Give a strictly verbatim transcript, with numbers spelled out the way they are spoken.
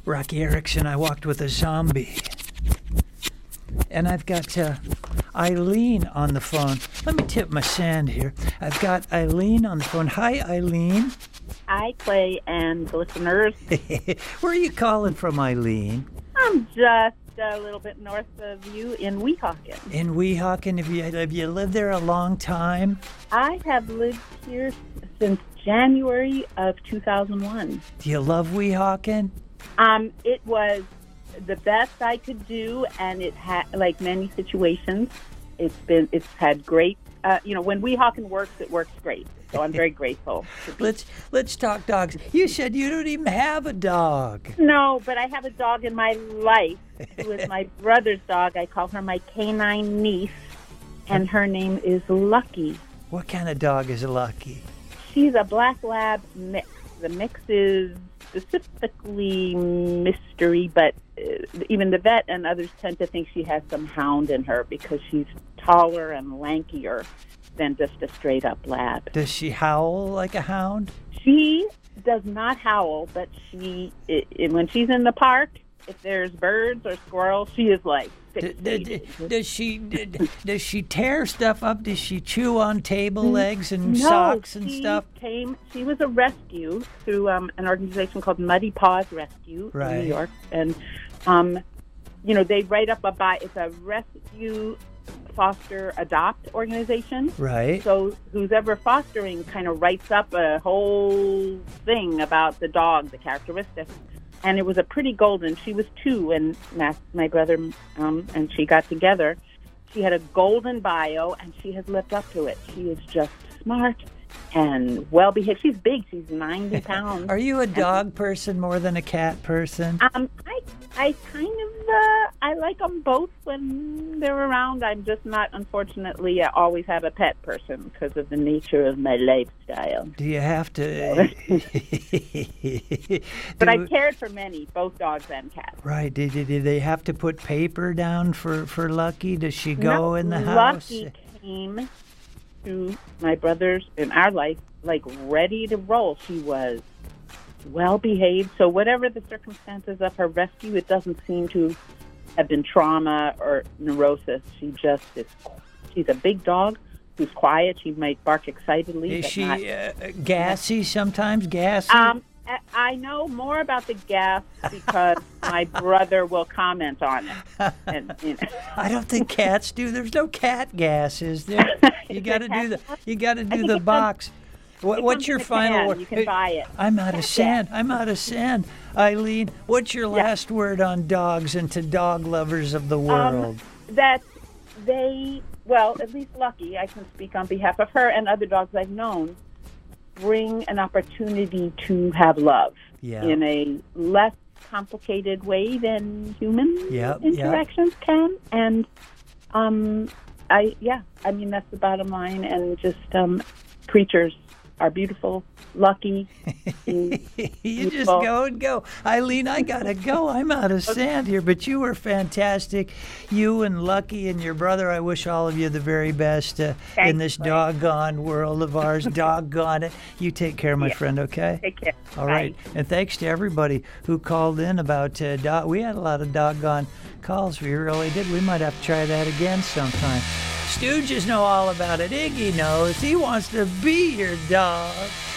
Rocky Erickson. I walked with a zombie. And I've got uh, Eileen on the phone. Let me tip my sand here. I've got Eileen on the phone. Hi, Eileen. Hi, Clay and the listeners. Where are you calling from, Eileen? I'm just a little bit north of you in Weehawken. In Weehawken? Have you, have you lived there a long time? I have lived here since January of two thousand one. Do you love Weehawken? Um, it was the best I could do, and it had, like many situations, it's been, it's had great, uh, you know, when Weehawken works, it works great. So I'm very grateful. Let's let's talk dogs. You said you don't even have a dog. No, but I have a dog in my life who is my brother's dog. I call her my canine niece, and her name is Lucky. What kind of dog is Lucky? She's a black lab mix. The mix is specifically mystery, but uh, even the vet and others tend to think she has some hound in her because she's taller and lankier than just a straight-up lab. Does she howl like a hound? She does not howl, but she, it, it, when she's in the park, if there's birds or squirrels, she is like D- d- does she d- does she tear stuff up? Does she chew on table legs and no, socks and she stuff? Came, she was a rescue through um, an organization called Muddy Paws Rescue Right. in New York, and um, you know they write up a buy. It's a rescue, foster, adopt organization. Right. So who's ever fostering kind of writes up a whole thing about the dog, the characteristics. And it was a pretty golden. She was two, and my, my brother um, and she got together. She had a golden bio, and she has lived up to it. She is just smart and well-behaved. She's big. She's ninety pounds. Are you a dog person more than a cat person? Um, I, I kind of, uh, I like them both when they're around. I'm just not, unfortunately, I always have a pet person because of the nature of my lifestyle. Do you have to? But Do- I've cared for many, both dogs and cats. Right. Did, did, did they have to put paper down for, for Lucky? Does she go No, in the house? Lucky came to my brother's in our life like ready to roll. She was well behaved. So whatever the circumstances of her rescue, it doesn't seem to have been trauma or neurosis. She just is. She's a big dog who's quiet. She might bark excitedly. Is but she not, uh, gassy sometimes? Gassy? um, I- I know more about the gas because my brother will comment on it. And, you know. I don't think cats do. There's no cat gas, is there? You got to do the. You got to do think the it box. What, It what's comes your in a final can. word? You can buy it. I'm out of Cat sand. I'm out of sand. Eileen, what's your last word on dogs and to dog lovers of the world? Um, that they, well, at least Lucky, I can speak on behalf of her and other dogs I've known, bring an opportunity to have love Yeah. in a less complicated way than human Yep, yep. interactions can. And, um, I, yeah, I mean, that's the bottom line. And just um, creatures are beautiful, lucky. You just beautiful. go and go. Eileen, I gotta go. I'm out of sand here, but you were fantastic. You and Lucky and your brother, I wish all of you the very best uh, in Thanks, this Clay. doggone world of ours. Doggone it. You take care, my Yeah. friend, okay? Take care. All Bye. right. And thanks to everybody who called in about uh, dog. We had a lot of doggone calls. We really did. We might have to try that again sometime. Stooges know all about it. Iggy knows. He wants to be your dog.